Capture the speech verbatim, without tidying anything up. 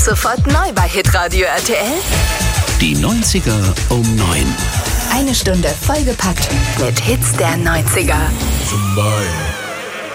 sofort neu bei Hitradio R T L. Die neunziger um neun. Eine Stunde vollgepackt mit Hits der neunziger. Zum Beispiel